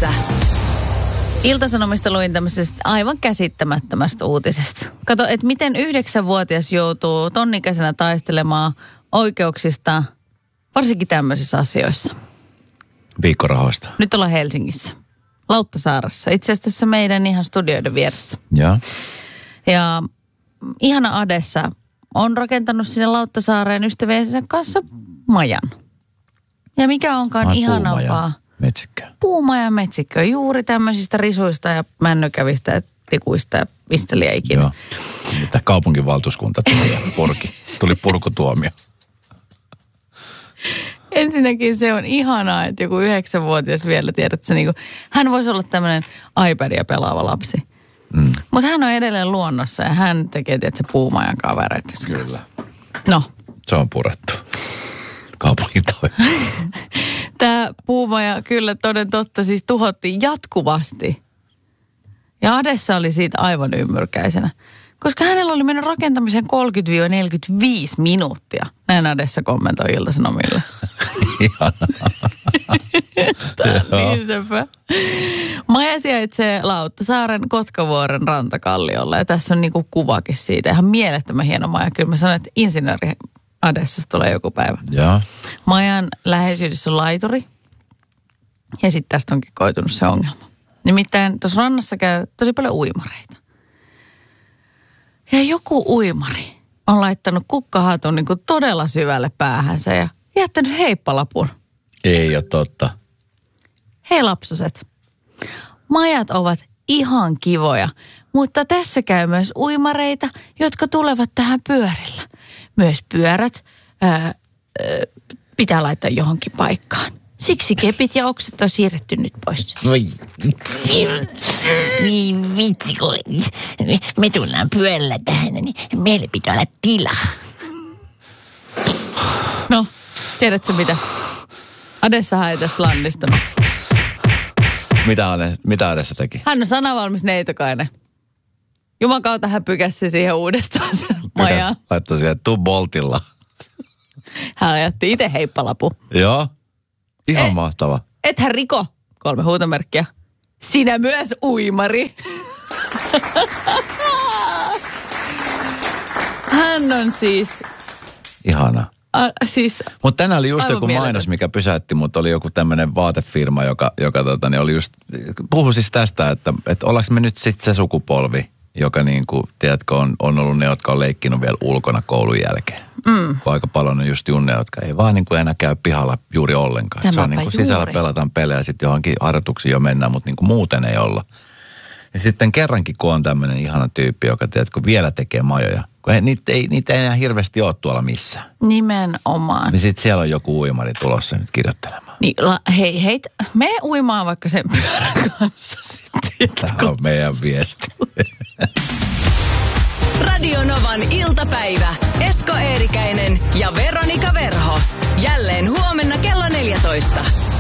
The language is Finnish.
Ilta-Sanomista luin tämmöisestä aivan käsittämättömästä uutisesta. Kato, että miten 9-vuotias joutuu tonnikäisenä taistelemaan oikeuksista, varsinkin tämmöisissä asioissa. Viikkorahoista. Nyt ollaan Helsingissä, Lauttasaaressa. Itse asiassa tässä meidän ihan studioiden vieressä. Ja ihana Adessa on rakentanut sinne Lauttasaareen ystäviensä kanssa majan. Ja mikä onkaan ihanampaa. Puumaja metsikkö. Juuri tämmöisistä risuista ja männökävistä ja tikuista ja mistä liian ikinä. Joo. Mitä kaupunginvaltuuskunta tuli purkutuomio. Ensinnäkin se on ihanaa, että joku 9-vuotias vielä tiedät, että niin hän voisi olla tämmöinen iPadia pelaava lapsi. Mutta hän on edelleen luonnossa ja hän tekee tietysti puumajan kavereita. Kyllä. No. Se on purettu. Kaupunkitoimi. Tämä puumaja kyllä toden totta siis tuhottiin jatkuvasti. Ja Adessa oli siitä aivan ymmyrkäisenä. Koska hänellä oli mennyt rakentamiseen 30-45 minuuttia. Näin Adessa kommentoi Ilta-Sanomille. Tämä on niin sepä. Maja sijaitsee Lauttasaaren Kotkavuoren rantakalliolla. Ja tässä on niinku kuvakin siitä. Ihan mielettömän hieno maja. Kyllä mä sanoin, että insinööri Adessasta tulee joku päivä. Ja. Majan läheisyydessä on laituri. Ja sitten tästä onkin koitunut se ongelma. Nimittäin tuossa rannassa käy tosi paljon uimareita. Ja joku uimari on laittanut kukkahatun niin kuin todella syvälle päähänsä ja jättänyt heippalapun. Ei ole totta. Hei lapsoset, majat ovat ihan kivoja, mutta tässä käy myös uimareita, jotka tulevat tähän pyörillä. Myös pyörät pitää laittaa johonkin paikkaan. Siksi kepit ja okset on siirretty nyt pois. Niin vitsi, kun me tullaan pyörällä tähän, niin meillä pitää olla tilaa. No, tiedätkö mitä? Adessahan ei tästä lannistunut. Mitä Adessa teki? Hän on sanavalmis neitokainen. Juman kautta hän pykäsi siihen uudestaan sen majaan. Laittoi siihen Boltilla. Hän jätti itse heippalapu. Joo. Ihan mahtava. Ethän riko. 3 huutomerkkiä. Sinä myös uimari. Hän on siis... Ihana. Siis mutta tänään oli just joku mainos, mikä pysäytti, mutta oli joku tämmöinen vaatefirma, joka oli just... Puhui siis tästä, että ollaanko me nyt sitten se sukupolvi, joka niin kuin, tiedätkö, on ollut ne, jotka on leikkinut vielä ulkona koulun jälkeen. Aika paljon on just junneja, jotka ei vaan niin kuin enää käy pihalla juuri ollenkaan. Se on niin kuin sisällä pelataan pelejä ja sitten johonkin harjoituksiin jo mennään, mutta niin kuin muuten ei olla. Ja sitten kerrankin, kun on tämmöinen ihana tyyppi, joka tiedätkö, vielä tekee majoja. Kun niitä ei enää hirveästi ole tuolla missään. Nimenomaan. Niin sitten siellä on joku uimari tulossa nyt kirjoittelemaan. Niin, hei, me uimaan vaikka sen pyörän kanssa sitten. Tämä on meidän viesti. Radio Novan iltapäivä. Esko Eerikäinen ja Veronika Verho. Jälleen huomenna kello 14.